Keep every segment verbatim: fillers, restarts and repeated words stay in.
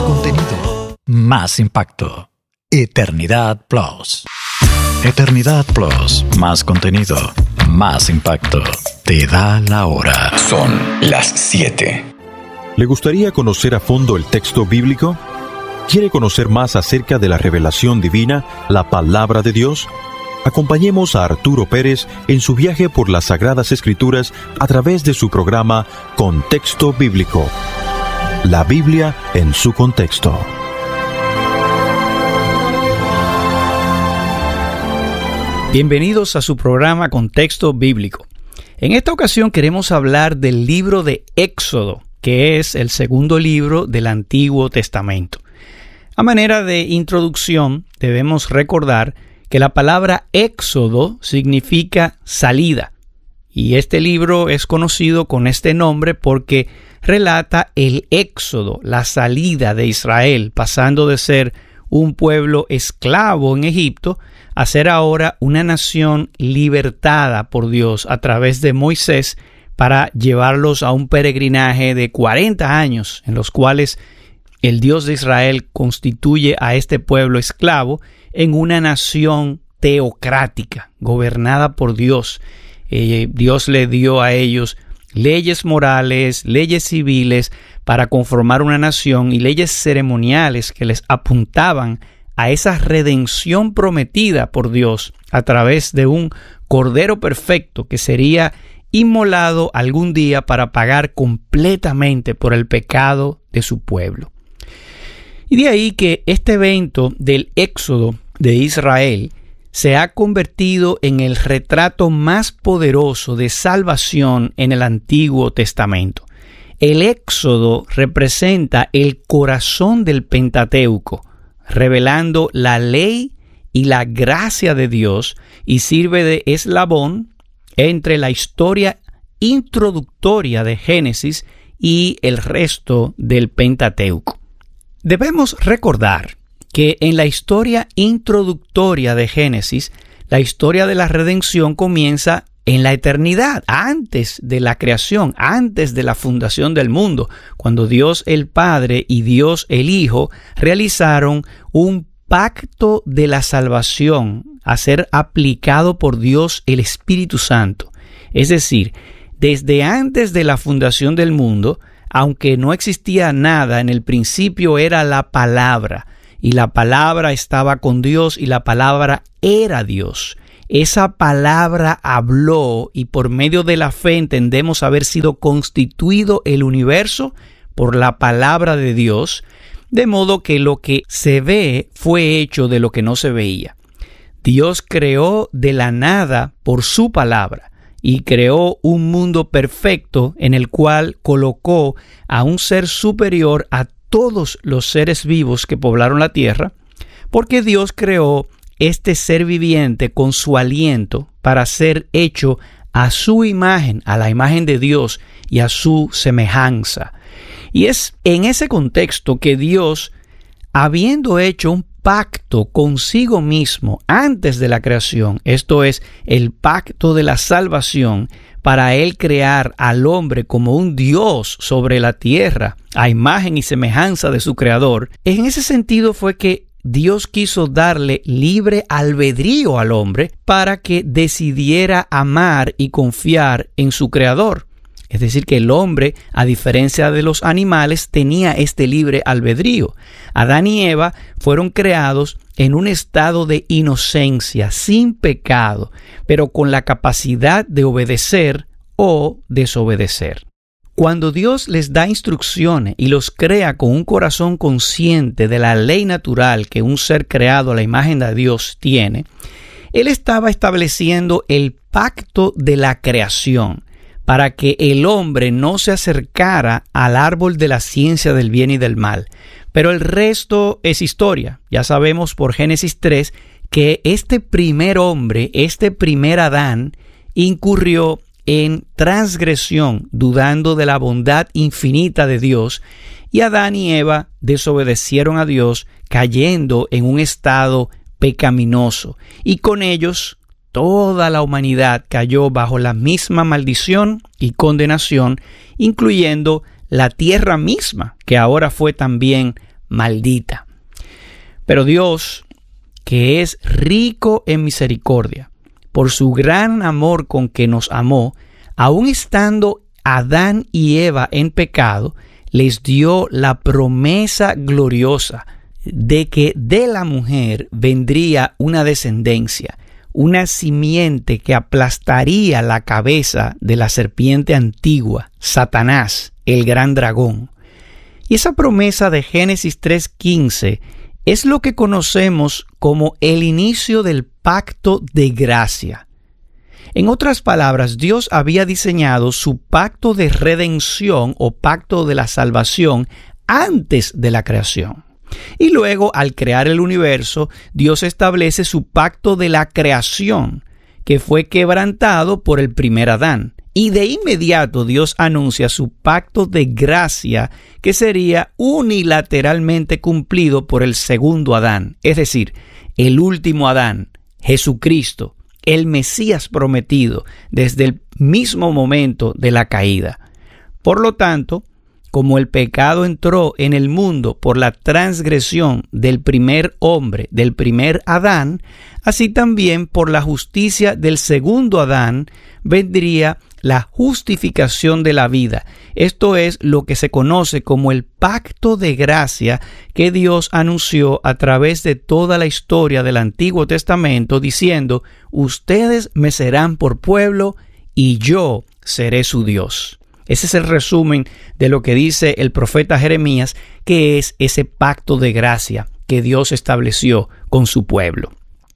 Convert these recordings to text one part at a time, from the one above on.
contenido, más impacto. Eternidad Plus. Eternidad Plus, más contenido, más impacto. Te da la hora. Son las siete. ¿Le gustaría conocer a fondo el texto bíblico? ¿Quiere conocer más acerca de la revelación divina, la palabra de Dios? Acompañemos a Arturo Pérez en su viaje por las Sagradas Escrituras a través de su programa Contexto Bíblico. La Biblia en su contexto. Bienvenidos a su programa Contexto Bíblico. En esta ocasión queremos hablar del libro de Éxodo, que es el segundo libro del Antiguo Testamento. A manera de introducción, debemos recordar que la palabra Éxodo significa salida, y este libro es conocido con este nombre porque relata el éxodo, la salida de Israel, pasando de ser un pueblo esclavo en Egipto a ser ahora una nación libertada por Dios a través de Moisés para llevarlos a un peregrinaje de cuarenta años en los cuales el Dios de Israel constituye a este pueblo esclavo en una nación teocrática, gobernada por Dios. Eh, Dios le dio a ellos leyes morales, leyes civiles para conformar una nación y leyes ceremoniales que les apuntaban a esa redención prometida por Dios a través de un cordero perfecto que sería inmolado algún día para pagar completamente por el pecado de su pueblo. Y de ahí que este evento del éxodo de Israel se ha convertido en el retrato más poderoso de salvación en el Antiguo Testamento. El éxodo representa el corazón del Pentateuco, revelando la ley y la gracia de Dios y sirve de eslabón entre la historia introductoria de Génesis y el resto del Pentateuco. Debemos recordar que en la historia introductoria de Génesis, la historia de la redención comienza en la eternidad, antes de la creación, antes de la fundación del mundo, cuando Dios el Padre y Dios el Hijo realizaron un pacto de la salvación a ser aplicado por Dios el Espíritu Santo. Es decir, desde antes de la fundación del mundo, aunque no existía nada, en el principio era la palabra, y la palabra estaba con Dios y la palabra era Dios. Esa palabra habló y por medio de la fe entendemos haber sido constituido el universo por la palabra de Dios, de modo que lo que se ve fue hecho de lo que no se veía. Dios creó de la nada por su palabra y creó un mundo perfecto en el cual colocó a un ser superior a todos los seres vivos que poblaron la tierra, porque Dios creó este ser viviente con su aliento para ser hecho a su imagen, a la imagen de Dios y a su semejanza. Y es en ese contexto que Dios, habiendo hecho un pacto consigo mismo antes de la creación, esto es, el pacto de la salvación, para Él crear al hombre como un Dios sobre la tierra, a imagen y semejanza de su Creador, en ese sentido fue que Dios quiso darle libre albedrío al hombre para que decidiera amar y confiar en su Creador. Es decir, que el hombre, a diferencia de los animales, tenía este libre albedrío. Adán y Eva fueron creados en un estado de inocencia, sin pecado, pero con la capacidad de obedecer o desobedecer. Cuando Dios les da instrucciones y los crea con un corazón consciente de la ley natural que un ser creado a la imagen de Dios tiene, Él estaba estableciendo el pacto de la creación, para que el hombre no se acercara al árbol de la ciencia del bien y del mal. Pero el resto es historia. Ya sabemos por Génesis tres que este primer hombre, este primer Adán, incurrió en transgresión, dudando de la bondad infinita de Dios, y Adán y Eva desobedecieron a Dios, cayendo en un estado pecaminoso, y con ellos toda la humanidad cayó bajo la misma maldición y condenación, incluyendo la tierra misma, que ahora fue también maldita. Pero Dios, que es rico en misericordia, por su gran amor con que nos amó, aun estando Adán y Eva en pecado, les dio la promesa gloriosa de que de la mujer vendría una descendencia, una simiente que aplastaría la cabeza de la serpiente antigua, Satanás, el gran dragón. Y esa promesa de Génesis tres quince es lo que conocemos como el inicio del pacto de gracia. En otras palabras, Dios había diseñado su pacto de redención o pacto de la salvación antes de la creación. Y luego, al crear el universo, Dios establece su pacto de la creación, que fue quebrantado por el primer Adán. Y de inmediato Dios anuncia su pacto de gracia, que sería unilateralmente cumplido por el segundo Adán, es decir, el último Adán, Jesucristo, el Mesías prometido desde el mismo momento de la caída. Por lo tanto, como el pecado entró en el mundo por la transgresión del primer hombre, del primer Adán, así también por la justicia del segundo Adán vendría la justificación de la vida. Esto es lo que se conoce como el pacto de gracia que Dios anunció a través de toda la historia del Antiguo Testamento, diciendo: ustedes me serán por pueblo y yo seré su Dios. Ese es el resumen de lo que dice el profeta Jeremías, que es ese pacto de gracia que Dios estableció con su pueblo.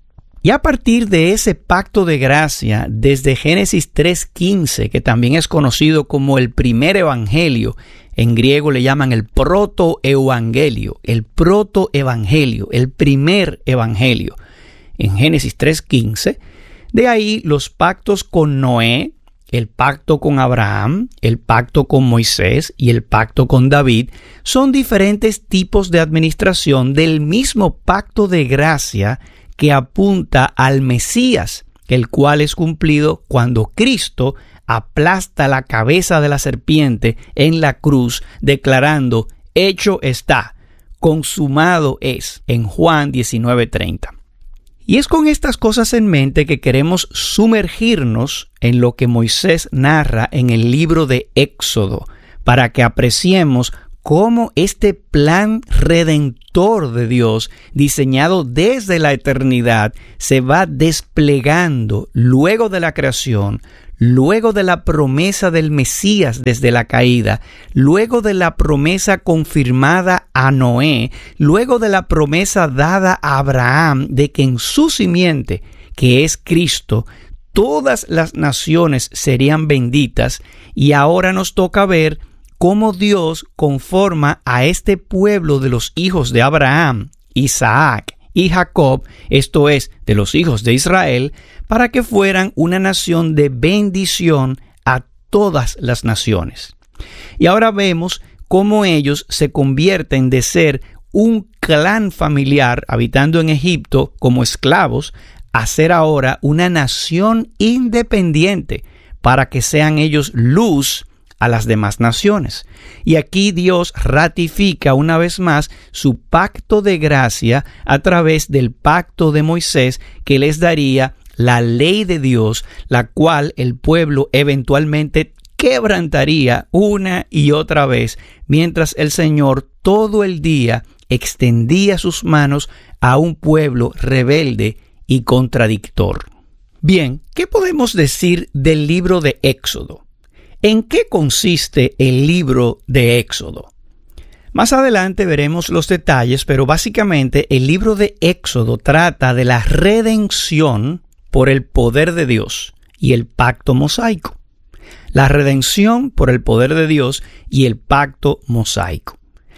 Y a partir de ese pacto de gracia, desde Génesis tres quince, que también es conocido como el primer evangelio, en griego le llaman el protoevangelio, el protoevangelio, el primer evangelio, en Génesis tres quince, de ahí los pactos con Noé, el pacto con Abraham, el pacto con Moisés y el pacto con David son diferentes tipos de administración del mismo pacto de gracia que apunta al Mesías, el cual es cumplido cuando Cristo aplasta la cabeza de la serpiente en la cruz, declarando: hecho está, consumado es, en Juan diecinueve treinta. Y es con estas cosas en mente que queremos sumergirnos en lo que Moisés narra en el libro de Éxodo, para que apreciemos cómo este plan redentor de Dios, diseñado desde la eternidad, se va desplegando luego de la creación, luego de la promesa del Mesías desde la caída, luego de la promesa confirmada a Noé, luego de la promesa dada a Abraham de que en su simiente, que es Cristo, todas las naciones serían benditas, y ahora nos toca ver cómo Dios conforma a este pueblo de los hijos de Abraham, Isaac y Jacob, esto es, de los hijos de Israel, para que fueran una nación de bendición a todas las naciones. Y ahora vemos cómo ellos se convierten de ser un clan familiar habitando en Egipto como esclavos a ser ahora una nación independiente, para que sean ellos luz a las demás naciones. Y aquí Dios ratifica una vez más su pacto de gracia a través del pacto de Moisés, que les daría la ley de Dios, la cual el pueblo eventualmente quebrantaría una y otra vez, mientras el Señor todo el día extendía sus manos a un pueblo rebelde y contradictor. Bien, ¿qué podemos decir del libro de Éxodo? ¿En qué consiste el libro de Éxodo? Más adelante veremos los detalles, pero básicamente el libro de Éxodo trata de la redención por el poder de Dios y el pacto mosaico. La redención por el poder de Dios y el pacto mosaico.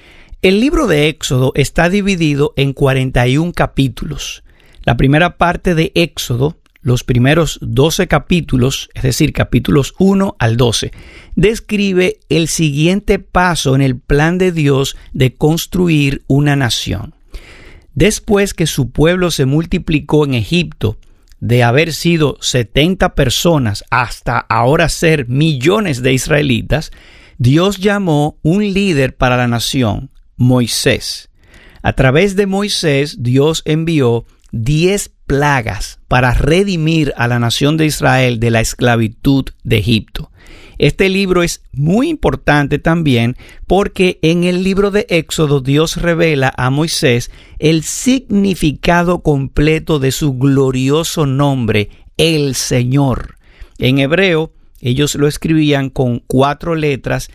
El libro de Éxodo está dividido en cuarenta y un capítulos. La primera parte de Éxodo, los primeros doce capítulos, es decir, capítulos uno al doce, describe el siguiente paso en el plan de Dios de construir una nación. Después que su pueblo se multiplicó en Egipto, de haber sido setenta personas hasta ahora ser millones de israelitas, Dios llamó un líder para la nación, Moisés. A través de Moisés, Dios envió diez plagas para redimir a la nación de Israel de la esclavitud de Egipto. Este libro es muy importante también porque en el libro de Éxodo Dios revela a Moisés el significado completo de su glorioso nombre, el Señor. En hebreo, ellos lo escribían con cuatro letras,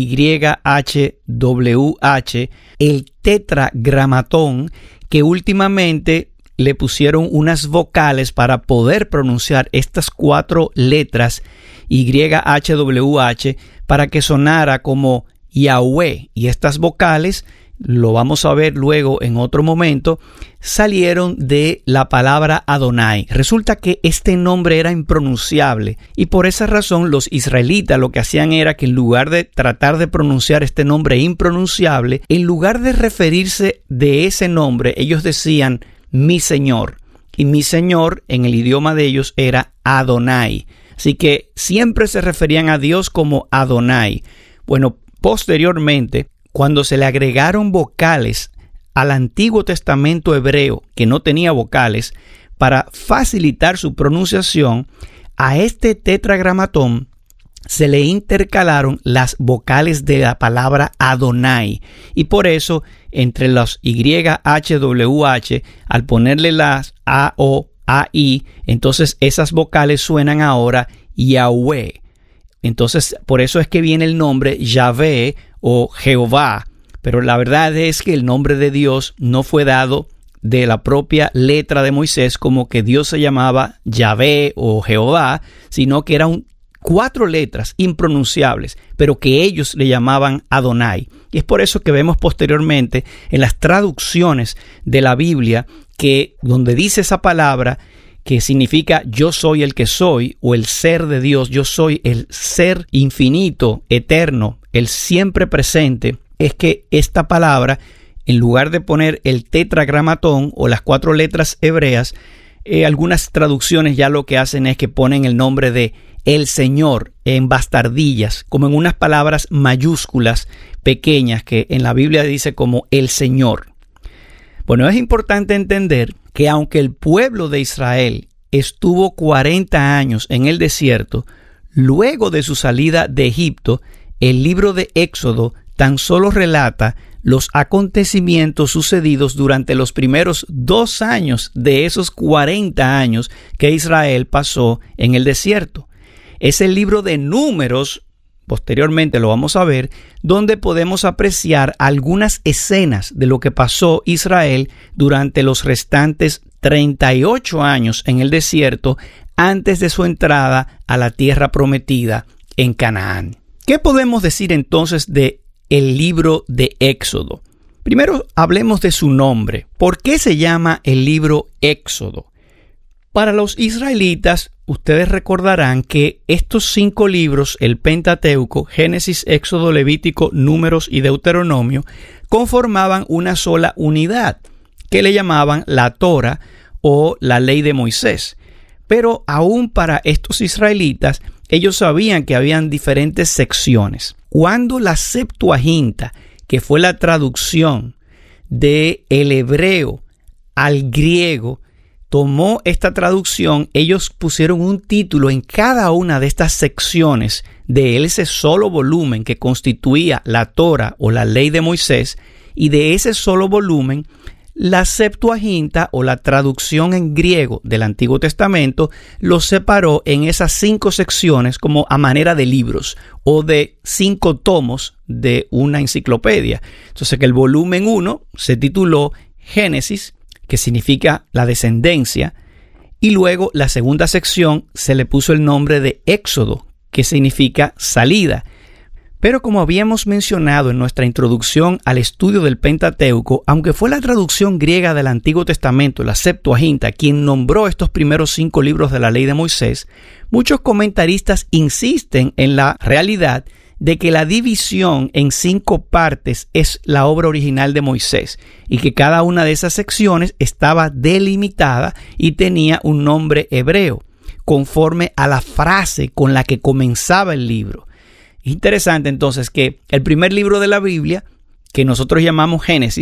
Y H W H, el tetragramatón, que últimamente le pusieron unas vocales para poder pronunciar estas cuatro letras, Y H W H, para que sonara como Yahweh. Y estas vocales, lo vamos a ver luego en otro momento, salieron de la palabra Adonai. Resulta que este nombre era impronunciable y por esa razón los israelitas lo que hacían era que en lugar de tratar de pronunciar este nombre impronunciable, en lugar de referirse de ese nombre, ellos decían mi Señor. Y mi Señor en el idioma de ellos era Adonai. Así que siempre se referían a Dios como Adonai. Bueno, posteriormente, cuando se le agregaron vocales al Antiguo Testamento hebreo, que no tenía vocales, para facilitar su pronunciación, a este tetragramatón se le intercalaron las vocales de la palabra Adonai. Y por eso, entre los Y H W H, al ponerle las A O A I, entonces esas vocales suenan ahora Yahweh. Entonces, por eso es que viene el nombre Yahvé o Jehová. Pero la verdad es que el nombre de Dios no fue dado de la propia letra de Moisés como que Dios se llamaba Yahvé o Jehová, sino que eran cuatro letras impronunciables, pero que ellos le llamaban Adonai. Y es por eso que vemos posteriormente en las traducciones de la Biblia que donde dice esa palabra que significa yo soy el que soy, o el ser de Dios, yo soy el ser infinito, eterno, el siempre presente, es que esta palabra, en lugar de poner el tetragramatón o las cuatro letras hebreas, eh, algunas traducciones ya lo que hacen es que ponen el nombre de el Señor en bastardillas, como en unas palabras mayúsculas pequeñas que en la Biblia dice como el Señor. Bueno, es importante entender que aunque el pueblo de Israel estuvo cuarenta años en el desierto, luego de su salida de Egipto, el libro de Éxodo tan solo relata los acontecimientos sucedidos durante los primeros dos años de esos cuarenta años que Israel pasó en el desierto. Es el libro de Números, posteriormente lo vamos a ver, donde podemos apreciar algunas escenas de lo que pasó Israel durante los restantes treinta y ocho años en el desierto antes de su entrada a la tierra prometida en Canaán. ¿Qué podemos decir entonces de el libro de Éxodo? Primero hablemos de su nombre. ¿Por qué se llama el libro Éxodo? Para los israelitas, ustedes recordarán que estos cinco libros, el Pentateuco, Génesis, Éxodo, Levítico, Números y Deuteronomio, conformaban una sola unidad, que le llamaban la Torá o la ley de Moisés. Pero aún para estos israelitas, ellos sabían que habían diferentes secciones. Cuando la Septuaginta, que fue la traducción del hebreo al griego, tomó esta traducción, ellos pusieron un título en cada una de estas secciones de ese solo volumen que constituía la Torá o la ley de Moisés, y de ese solo volumen, la Septuaginta o la traducción en griego del Antiguo Testamento los separó en esas cinco secciones como a manera de libros o de cinco tomos de una enciclopedia. Entonces que el volumen uno se tituló Génesis, que significa la descendencia, y luego la segunda sección se le puso el nombre de Éxodo, que significa salida. Pero como habíamos mencionado en nuestra introducción al estudio del Pentateuco, aunque fue la traducción griega del Antiguo Testamento, la Septuaginta, quien nombró estos primeros cinco libros de la ley de Moisés, muchos comentaristas insisten en la realidad de que la división en cinco partes es la obra original de Moisés y que cada una de esas secciones estaba delimitada y tenía un nombre hebreo, conforme a la frase con la que comenzaba el libro. Interesante entonces que el primer libro de la Biblia, que nosotros llamamos Génesis,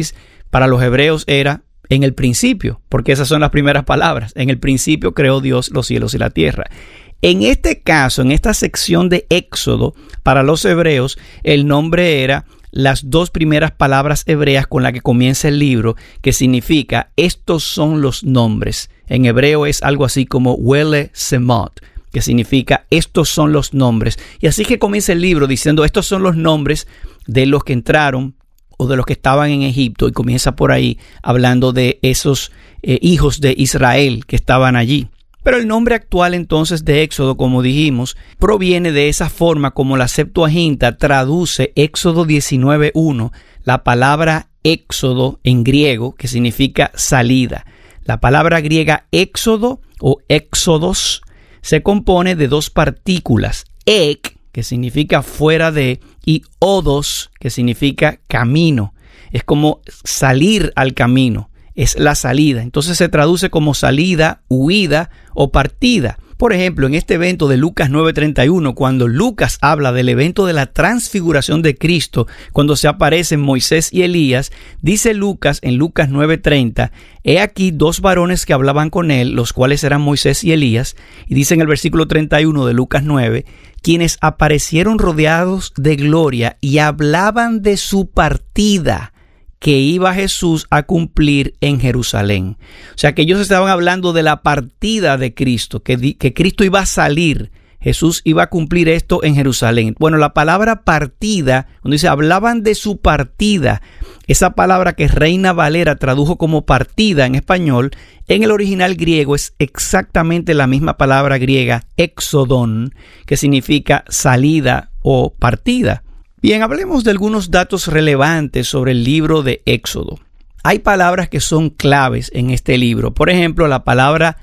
para los hebreos era en el principio, porque esas son las primeras palabras. En el principio creó Dios los cielos y la tierra. En este caso, en esta sección de Éxodo, para los hebreos, el nombre era las dos primeras palabras hebreas con las que comienza el libro, que significa estos son los nombres. En hebreo es algo así como Wele Semot, que significa estos son los nombres. Y así que comienza el libro diciendo estos son los nombres de los que entraron o de los que estaban en Egipto, y comienza por ahí hablando de esos eh, hijos de Israel que estaban allí. Pero el nombre actual entonces de Éxodo, como dijimos, proviene de esa forma como la Septuaginta traduce Éxodo diecinueve uno, la palabra éxodo en griego, que significa salida. La palabra griega éxodo o éxodos se compone de dos partículas, ek, que significa fuera de, y odos, que significa camino. Es como salir al camino, es la salida. Entonces se traduce como salida, huida o partida. Por ejemplo, en este evento de Lucas nueve treinta y uno, cuando Lucas habla del evento de la transfiguración de Cristo, cuando se aparecen Moisés y Elías, dice Lucas en Lucas nueve treinta, he aquí dos varones que hablaban con él, los cuales eran Moisés y Elías, y dice en el versículo treinta y uno de Lucas nueve, quienes aparecieron rodeados de gloria y hablaban de su partida que iba Jesús a cumplir en Jerusalén. O sea que ellos estaban hablando de la partida de Cristo, que, di, que Cristo iba a salir, Jesús iba a cumplir esto en Jerusalén. Bueno, la palabra partida, cuando dice hablaban de su partida, esa palabra que Reina Valera tradujo como partida en español, en el original griego es exactamente la misma palabra griega, exodón, que significa salida o partida. Bien, hablemos de algunos datos relevantes sobre el libro de Éxodo. Hay palabras que son claves en este libro. Por ejemplo, la palabra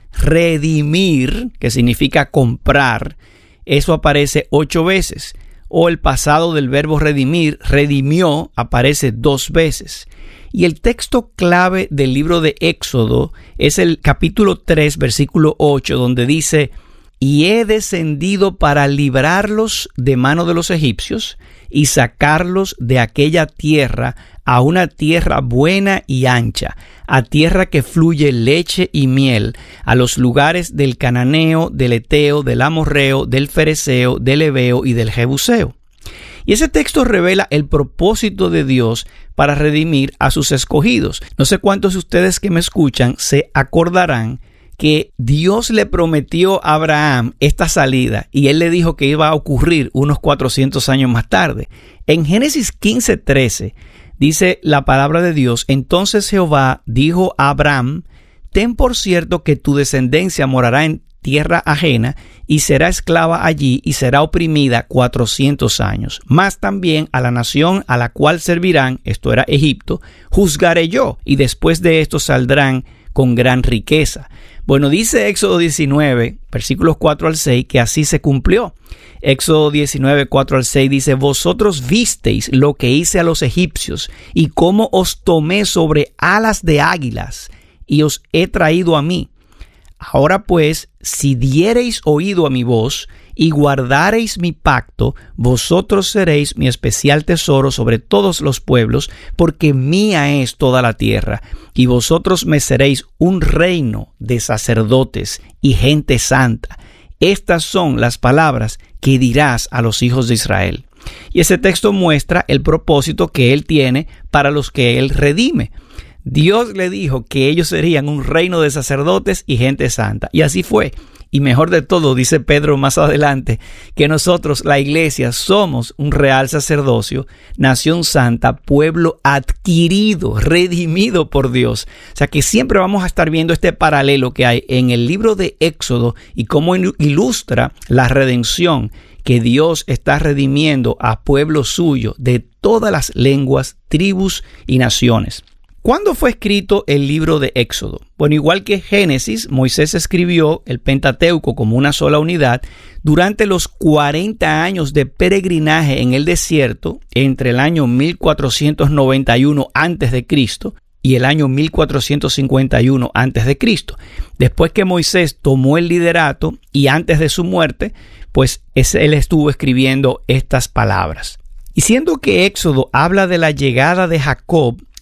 redimir, que significa comprar, eso aparece ocho veces. O el pasado del verbo redimir, redimió, aparece dos veces. Y el texto clave del libro de Éxodo es el capítulo tres, versículo ocho, donde dice: y he descendido para librarlos de mano de los egipcios y sacarlos de aquella tierra a una tierra buena y ancha, a tierra que fluye leche y miel, a los lugares del cananeo, del eteo, del amorreo, del fereceo, del heveo y del jebuseo. Y ese texto revela el propósito de Dios para redimir a sus escogidos. No sé cuántos de ustedes que me escuchan se acordarán que Dios le prometió a Abraham esta salida y él le dijo que iba a ocurrir unos cuatrocientos años más tarde. En Génesis quince trece dice la palabra de Dios: entonces Jehová dijo a Abraham, ten por cierto que tu descendencia morará en tierra ajena y será esclava allí y será oprimida cuatrocientos años. Mas también a la nación a la cual servirán, esto era Egipto, juzgaré yo, y después de esto saldrán con gran riqueza. Bueno, dice Éxodo diecinueve, versículos cuatro al seis, que así se cumplió. Éxodo diecinueve, cuatro al seis dice: vosotros visteis lo que hice a los egipcios y cómo os tomé sobre alas de águilas y os he traído a mí. Ahora pues, si diereis oído a mi voz y guardareis mi pacto, vosotros seréis mi especial tesoro sobre todos los pueblos, porque mía es toda la tierra, y vosotros me seréis un reino de sacerdotes y gente santa. Estas son las palabras que dirás a los hijos de Israel. Y ese texto muestra el propósito que él tiene para los que él redime. Dios le dijo que ellos serían un reino de sacerdotes y gente santa. Y así fue. Y mejor de todo, dice Pedro más adelante, que nosotros, la iglesia, somos un real sacerdocio, nación santa, pueblo adquirido, redimido por Dios. O sea que siempre vamos a estar viendo este paralelo que hay en el libro de Éxodo y cómo ilustra la redención, que Dios está redimiendo a pueblo suyo de todas las lenguas, tribus y naciones. ¿Cuándo fue escrito el libro de Éxodo? Bueno, igual que Génesis, Moisés escribió el Pentateuco como una sola unidad durante los cuarenta años de peregrinaje en el desierto entre el año mil cuatrocientos noventa y uno antes de Cristo y el año mil cuatrocientos cincuenta y uno antes de Cristo. Después que Moisés tomó el liderato y antes de su muerte, pues él estuvo escribiendo estas palabras. Y siendo que Éxodo habla de la llegada de Jacob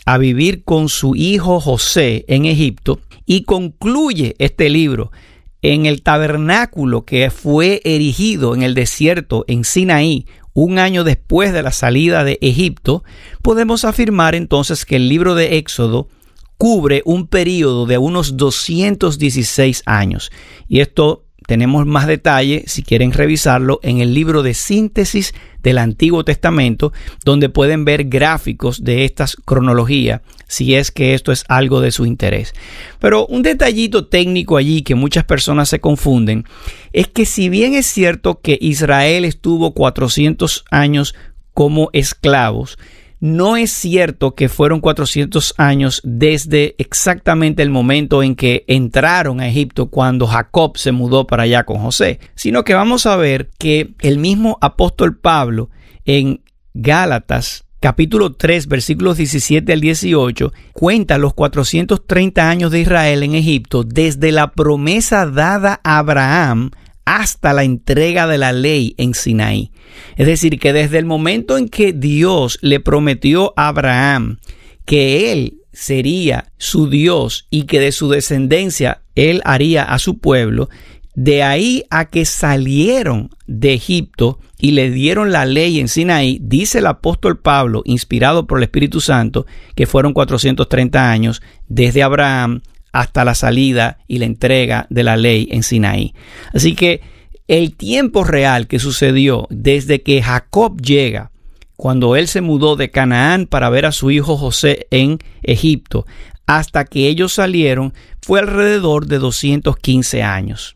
a vivir con su hijo José en Egipto y concluye este libro en el tabernáculo que fue erigido en el desierto en Sinaí un año después de la salida de Egipto, podemos afirmar entonces que el libro de Éxodo cubre un período de unos doscientos dieciséis años. Y esto tenemos más detalle, si quieren revisarlo, en el libro de síntesis del Antiguo Testamento, donde pueden ver gráficos de esta cronología, si es que esto es algo de su interés. Pero un detallito técnico allí que muchas personas se confunden, es que si bien es cierto que Israel estuvo cuatrocientos años como esclavos, no es cierto que fueron cuatrocientos años desde exactamente el momento en que entraron a Egipto cuando Jacob se mudó para allá con José, sino que vamos a ver que el mismo apóstol Pablo en Gálatas capítulo tres versículos diecisiete al dieciocho cuenta los cuatrocientos treinta años de Israel en Egipto desde la promesa dada a Abraham hasta la entrega de la ley en Sinaí. Es decir, que desde el momento en que Dios le prometió a Abraham que él sería su Dios y que de su descendencia él haría a su pueblo, de ahí a que salieron de Egipto y le dieron la ley en Sinaí, dice el apóstol Pablo, inspirado por el Espíritu Santo, que fueron cuatrocientos treinta años desde Abraham hasta la salida y la entrega de la ley en Sinaí. Así que el tiempo real que sucedió desde que Jacob llega, cuando él se mudó de Canaán para ver a su hijo José en Egipto, hasta que ellos salieron, fue alrededor de doscientos quince años.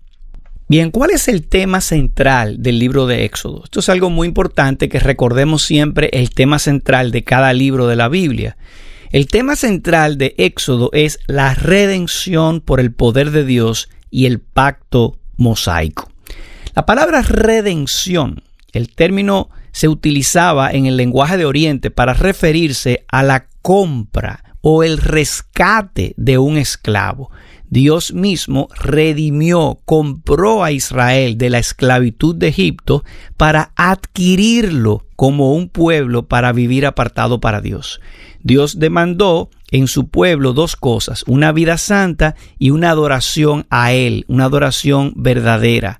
Bien, ¿cuál es el tema central del libro de Éxodo? Esto es algo muy importante, que recordemos siempre el tema central de cada libro de la Biblia. El tema central de Éxodo es la redención por el poder de Dios y el pacto mosaico. La palabra redención, el término se utilizaba en el lenguaje de Oriente para referirse a la compra o el rescate de un esclavo. Dios mismo redimió, compró a Israel de la esclavitud de Egipto para adquirirlo como un pueblo para vivir apartado para Dios. Dios demandó en su pueblo dos cosas, una vida santa y una adoración a Él, una adoración verdadera.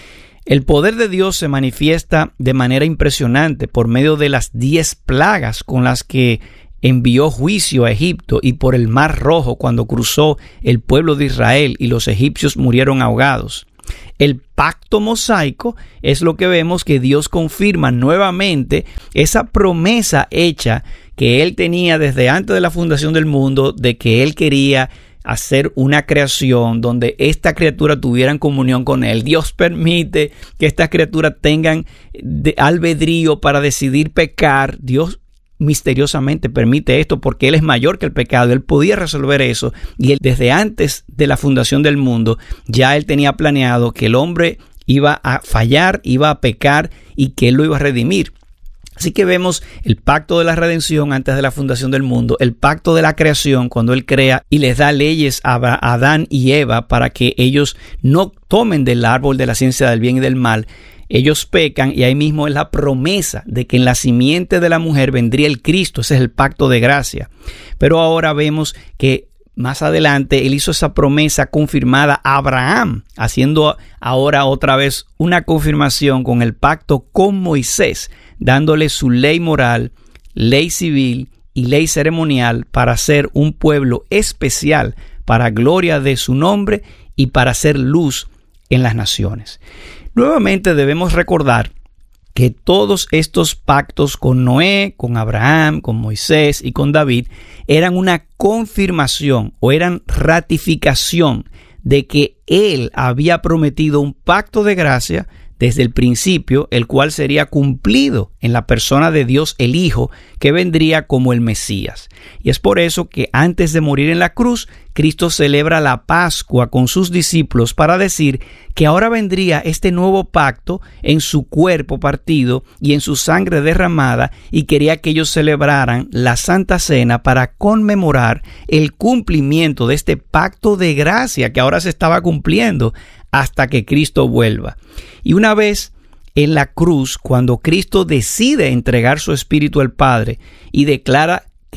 El poder de Dios se manifiesta de manera impresionante por medio de las diez plagas con las que envió juicio a Egipto y por el Mar Rojo cuando cruzó el pueblo de Israel y los egipcios murieron ahogados. El pacto mosaico es lo que vemos que Dios confirma nuevamente esa promesa hecha que Él tenía desde antes de la fundación del mundo, de que Él quería hacer una creación donde esta criatura tuvieran comunión con Él. Dios permite que estas criaturas tengan de albedrío para decidir pecar. Dios misteriosamente permite esto porque Él es mayor que el pecado. Él podía resolver eso y Él desde antes de la fundación del mundo ya Él tenía planeado que el hombre iba a fallar, iba a pecar y que Él lo iba a redimir. Así que vemos el pacto de la redención antes de la fundación del mundo, el pacto de la creación cuando Él crea y les da leyes a Adán y Eva para que ellos no tomen del árbol de la ciencia del bien y del mal. Ellos pecan y ahí mismo es la promesa de que en la simiente de la mujer vendría el Cristo. Ese es el pacto de gracia. Pero ahora vemos que más adelante Él hizo esa promesa confirmada a Abraham, haciendo ahora otra vez una confirmación con el pacto con Moisés, dándole su ley moral, ley civil y ley ceremonial para ser un pueblo especial para gloria de su nombre y para ser luz en las naciones. Nuevamente debemos recordar que todos estos pactos con Noé, con Abraham, con Moisés y con David eran una confirmación o eran ratificación de que Él había prometido un pacto de gracia desde el principio, el cual sería cumplido en la persona de Dios el Hijo, que vendría como el Mesías. Y es por eso que antes de morir en la cruz, Cristo celebra la Pascua con sus discípulos para decir que ahora vendría este nuevo pacto en su cuerpo partido y en su sangre derramada, y quería que ellos celebraran la Santa Cena para conmemorar el cumplimiento de este pacto de gracia que ahora se estaba cumpliendo hasta que Cristo vuelva. Y una vez en la cruz, cuando Cristo decide entregar su espíritu al Padre y declara que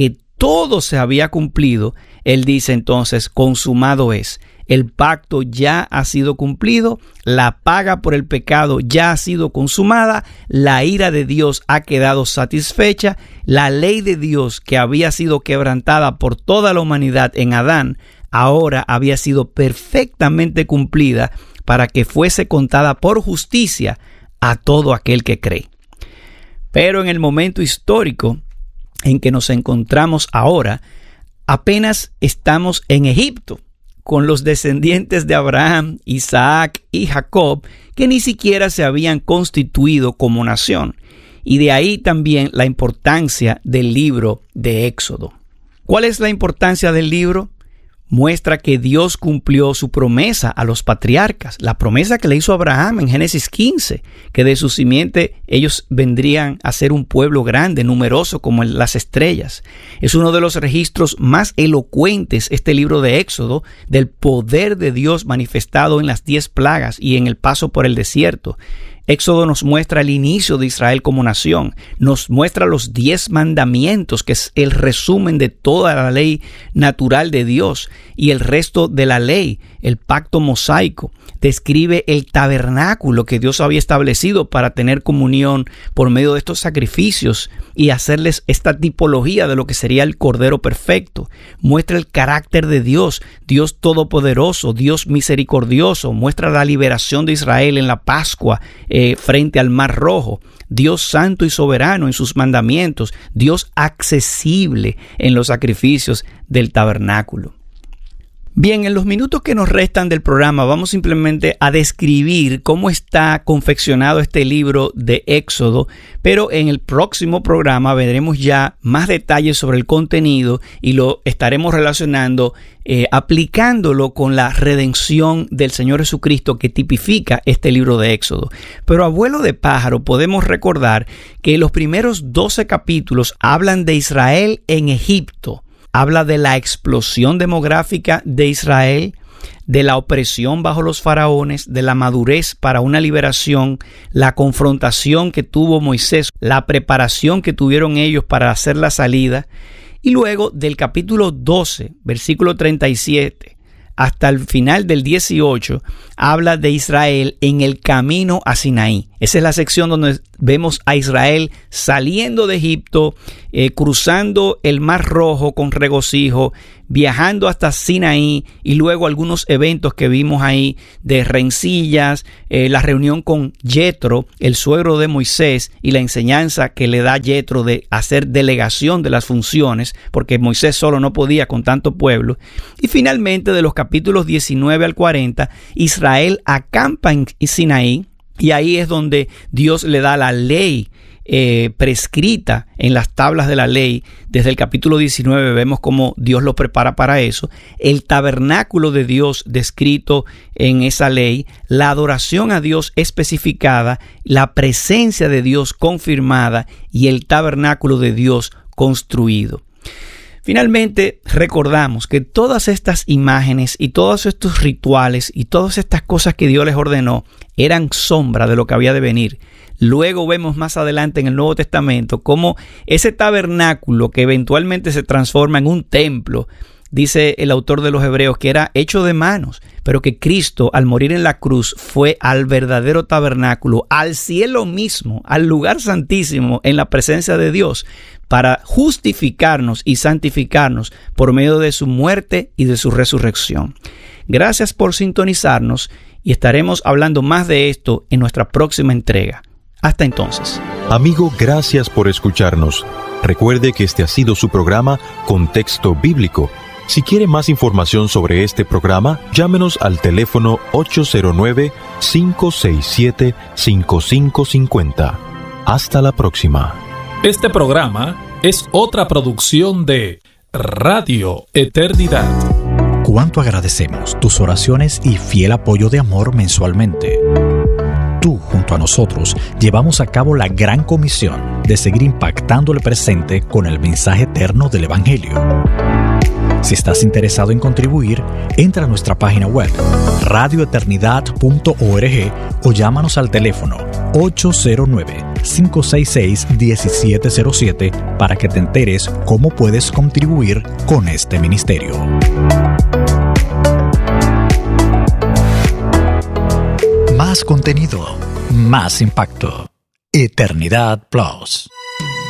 todo se había cumplido, Él dice entonces, consumado es. El pacto ya ha sido cumplido, la paga por el pecado ya ha sido consumada, la ira de Dios ha quedado satisfecha, la ley de Dios que había sido quebrantada por toda la humanidad en Adán, ahora había sido perfectamente cumplida para que fuese contada por justicia a todo aquel que cree. Pero en el momento histórico en que nos encontramos ahora, apenas estamos en Egipto, con los descendientes de Abraham, Isaac y Jacob, que ni siquiera se habían constituido como nación. Y de ahí también la importancia del libro de Éxodo. ¿Cuál es la importancia del libro? Muestra que Dios cumplió su promesa a los patriarcas, la promesa que le hizo Abraham en Génesis quince, que de su simiente ellos vendrían a ser un pueblo grande, numeroso como las estrellas. Es uno de los registros más elocuentes, este libro de Éxodo, del poder de Dios manifestado en las diez plagas y en el paso por el desierto. Éxodo nos muestra el inicio de Israel como nación, nos muestra los diez mandamientos, que es el resumen de toda la ley natural de Dios, y el resto de la ley, el pacto mosaico. Describe el tabernáculo que Dios había establecido para tener comunión por medio de estos sacrificios y hacerles esta tipología de lo que sería el Cordero perfecto. Muestra el carácter de Dios, Dios todopoderoso, Dios misericordioso. Muestra la liberación de Israel en la Pascua eh, frente al Mar Rojo. Dios santo y soberano en sus mandamientos. Dios accesible en los sacrificios del tabernáculo. Bien, en los minutos que nos restan del programa vamos simplemente a describir cómo está confeccionado este libro de Éxodo, pero en el próximo programa veremos ya más detalles sobre el contenido y lo estaremos relacionando, eh, aplicándolo con la redención del Señor Jesucristo que tipifica este libro de Éxodo. Pero a vuelo de pájaro podemos recordar que los primeros doce capítulos hablan de Israel en Egipto. Habla de la explosión demográfica de Israel, de la opresión bajo los faraones, de la madurez para una liberación, la confrontación que tuvo Moisés, la preparación que tuvieron ellos para hacer la salida, y luego del capítulo doce, versículo treinta y siete, hasta el final del dieciocho, habla de Israel en el camino a Sinaí. Esa es la sección donde vemos a Israel saliendo de Egipto, eh, cruzando el Mar Rojo con regocijo, viajando hasta Sinaí y luego algunos eventos que vimos ahí de rencillas, eh, la reunión con Yetro, el suegro de Moisés, y la enseñanza que le da Yetro de hacer delegación de las funciones, porque Moisés solo no podía con tanto pueblo. Y finalmente, de los capítulos diecinueve al cuarenta, Israel acampa en Sinaí, y ahí es donde Dios le da la ley eh, prescrita en las tablas de la ley. Desde el capítulo diecinueve vemos cómo Dios lo prepara para eso. El tabernáculo de Dios descrito en esa ley, la adoración a Dios especificada, la presencia de Dios confirmada y el tabernáculo de Dios construido. Finalmente, recordamos que todas estas imágenes y todos estos rituales y todas estas cosas que Dios les ordenó eran sombra de lo que había de venir. Luego vemos más adelante en el Nuevo Testamento cómo ese tabernáculo que eventualmente se transforma en un templo, dice el autor de los Hebreos, que era hecho de manos, pero que Cristo al morir en la cruz fue al verdadero tabernáculo, al cielo mismo, al lugar santísimo en la presencia de Dios, para justificarnos y santificarnos por medio de su muerte y de su resurrección. Gracias por sintonizarnos y estaremos hablando más de esto en nuestra próxima entrega. Hasta entonces. Amigo, gracias por escucharnos. Recuerde que este ha sido su programa Contexto Bíblico. Si quiere más información sobre este programa, llámenos al teléfono ocho cero nueve, cinco seis siete, cinco cinco cinco cero. Hasta la próxima. Este programa es otra producción de Radio Eternidad. Cuánto agradecemos tus oraciones y fiel apoyo de amor mensualmente. Tú, junto a nosotros, llevamos a cabo la gran comisión de seguir impactando el presente con el mensaje eterno del Evangelio. Si estás interesado en contribuir, entra a nuestra página web radio eternidad punto org o llámanos al teléfono ocho cero nueve, cinco seis seis, uno siete cero siete para que te enteres cómo puedes contribuir con este ministerio. Más contenido, más impacto. Eternidad Plus.